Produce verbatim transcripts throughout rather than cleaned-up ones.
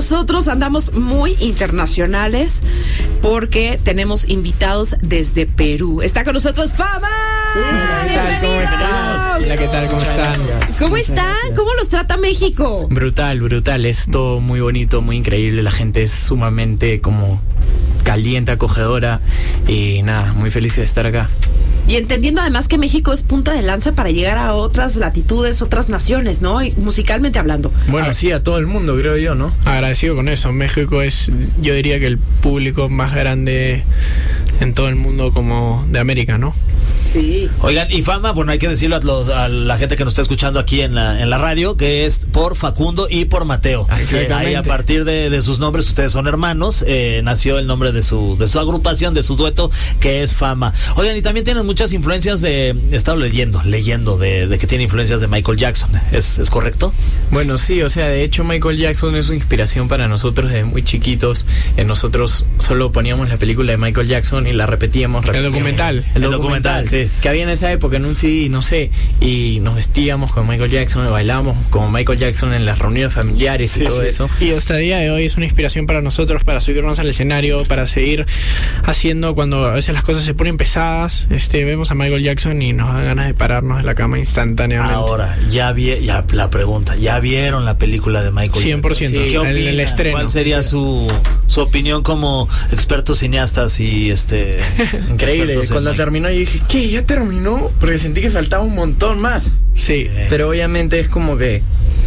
nosotros andamos muy internacionales porque tenemos invitados desde Perú. Está con nosotros Fama. Hola, ¿qué tal? ¿Cómo estás? Hola, ¿qué tal? ¿Cómo están? ¿Cómo están? ¿Cómo los trata México? Brutal, brutal. Es todo muy bonito, muy increíble. La gente es sumamente como caliente, acogedora y nada, muy feliz de estar acá. Y entendiendo además que México es punta de lanza para llegar a otras latitudes, otras naciones, ¿no? Y musicalmente hablando. Bueno, sí, a todo el mundo, creo yo, ¿no? Agradecido con eso. México es, yo diría que el público más grande en todo el mundo como de América, ¿no? Sí. Oigan, y Fama, bueno, hay que decirlo a, los, a la gente que nos está escuchando aquí en la, en la radio, que es por Facundo y por Mateo. Así es. Ahí a partir de, de sus nombres, ustedes son hermanos, eh, nació el nombre de su, de su agrupación, de su dueto, que es Fama. Oigan, y también tienen muchas influencias de, he estado leyendo, leyendo de, de que tiene influencias de Michael Jackson, ¿es, es correcto? Bueno, sí, o sea, de hecho Michael Jackson es una inspiración para nosotros desde muy chiquitos. Eh, nosotros solo poníamos la película de Michael Jackson y la repetíamos. repetíamos. El documental. El, el documental, documental, sí. Que había en esa época en un C D, no sé, y nos vestíamos con Michael Jackson, y bailábamos como Michael Jackson en las reuniones familiares sí, y todo sí. eso. Y hasta el día de hoy es una inspiración para nosotros, para subirnos al escenario, para seguir haciendo cuando a veces las cosas se ponen pesadas. Este, vemos a Michael Jackson y nos da ganas de pararnos de la cama instantáneamente. Ahora, ya vi, ya la pregunta, ¿ya vieron la película de Michael cien por ciento, Jackson? sí, ¿Qué el, el estreno. ¿Cuál sería su, su opinión como expertos cineastas y este... Increíble, cuando en... terminó yo dije, ¿qué? ¿Ya terminó? Porque sentí que faltaba un montón más. Sí. Pero obviamente es como que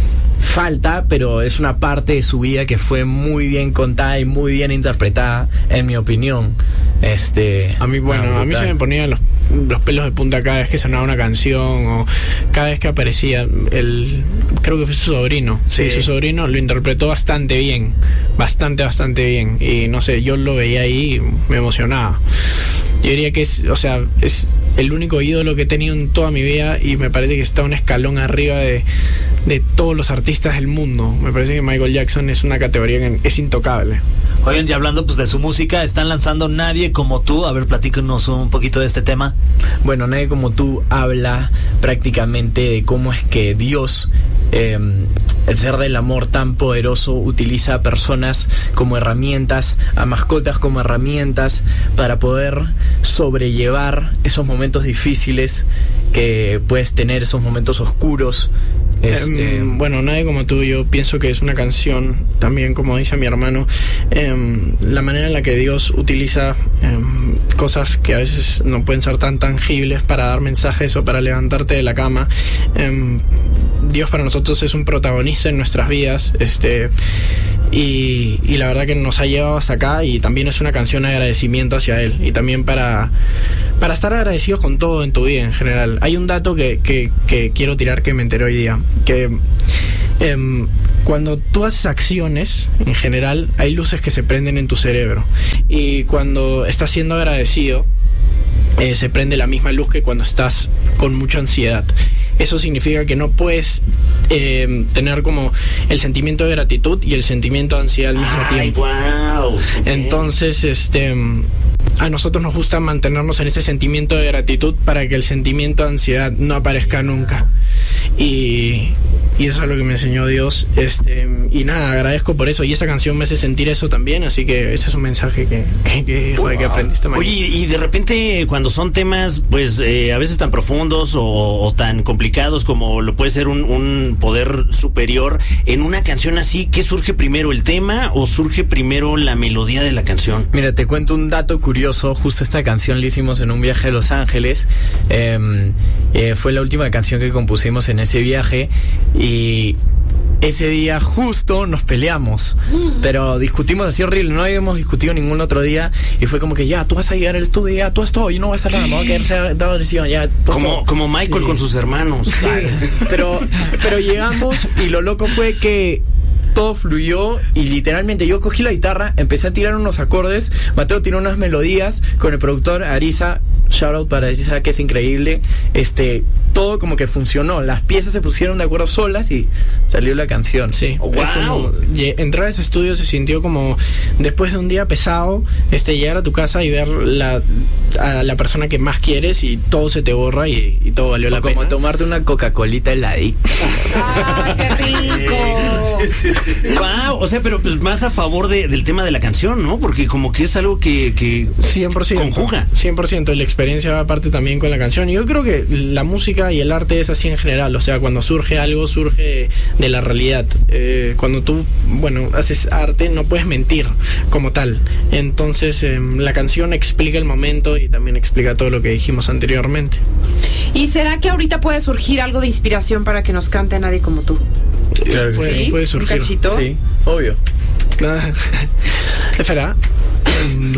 falta, pero es una parte de su vida que fue muy bien contada y muy bien interpretada, en mi opinión. Este, a mí, bueno, a mí se me ponían los, los pelos de punta cada vez que sonaba una canción o cada vez que aparecía. El, creo que fue su sobrino. Sí. Sí, su sobrino lo interpretó bastante bien, bastante, bastante bien. Y no sé, yo lo veía ahí y me emocionaba. Yo diría que es, o sea, es el único ídolo que he tenido en toda mi vida y me parece que está un escalón arriba de, de todos los artistas del mundo. Me parece que Michael Jackson es una categoría que es intocable. Oigan, y hablando pues de su música, están lanzando Nadie Como Tú. A ver, platícanos un poquito de este tema. Bueno, Nadie Como Tú habla prácticamente de cómo es que Dios, eh, el ser del amor tan poderoso, utiliza a personas como herramientas, a mascotas como herramientas para poder sobrellevar esos momentos difíciles que puedes tener, esos momentos oscuros. Este... Um, bueno, Nadie Como Tú, yo pienso que es una canción, también como dice mi hermano, um, la manera en la que Dios utiliza um, cosas que a veces no pueden ser tan tangibles para dar mensajes o para levantarte de la cama. Um, Dios para nosotros es un protagonista en nuestras vidas, este y, y la verdad que nos ha llevado hasta acá, y también es una canción de agradecimiento hacia Él y también para, para estar agradecidos con todo en tu vida en general. Hay un dato que, que, que quiero tirar que me enteré hoy día, que eh, cuando tú haces acciones en general hay luces que se prenden en tu cerebro, y cuando estás siendo agradecido eh, se prende la misma luz que cuando estás con mucha ansiedad. Eso significa que no puedes eh, tener como el sentimiento de gratitud y el sentimiento de ansiedad al mismo Ay, tiempo. Wow, okay. Entonces, este, a nosotros nos gusta mantenernos en ese sentimiento de gratitud para que el sentimiento de ansiedad no aparezca nunca. Y, y eso es lo que me enseñó Dios. Este, y nada, agradezco por eso. Y esa canción me hace sentir eso también. Así que ese es un mensaje que, que, que, joder, que aprendí esta mañana. Oye, y de repente cuando son temas, pues eh, a veces tan profundos o, o tan complicados como lo puede ser un, un poder superior, en una canción así, ¿qué surge primero, el tema o surge primero la melodía de la canción? Mira, te cuento un dato curioso. Justo esta canción la hicimos en un viaje a Los Ángeles. Eh, eh, fue la última canción que compusimos en ese viaje, y ese día justo nos peleamos, pero discutimos así horrible, no habíamos discutido ningún otro día, y fue como que ya, tú vas a llegar al estudio, ya, tú esto, yo no voy a hacer nada, me voy a quedar dado decisión, ya. Como, como Michael sí. con sus hermanos. Sí, pero, pero llegamos, y lo loco fue que todo fluyó, y literalmente yo cogí la guitarra, empecé a tirar unos acordes, Mateo tiró unas melodías con el productor Arisa, shout out para Arisa, que es increíble. Este, todo como que funcionó, las piezas se pusieron de acuerdo solas y salió la canción. Sí, oh, wow. Como, entrar a ese estudio se sintió como después de un día pesado, este, llegar a tu casa y ver la a la persona que más quieres y todo se te borra y, y todo valió o la como pena. tomarte una Coca-Colita heladita. ¡Ah, qué rico! Sí, sí, sí. Wow, o sea, pero pues más a favor de, del tema de la canción, ¿no? Porque como que es algo que, que cien por ciento conjuga. cien por ciento, y la experiencia va aparte también con la canción. Y yo creo que la música y el arte es así en general, o sea, cuando surge algo, surge de la realidad. Eh, cuando tú, bueno, haces arte, no puedes mentir como tal. Entonces, eh, la canción explica el momento y también explica todo lo que dijimos anteriormente. ¿Y será que ahorita puede surgir algo de inspiración para que nos cante Nadie como tú? Claro que puede, ¿Sí? puede ¿Un surgir. cachito? Sí, obvio. Espera.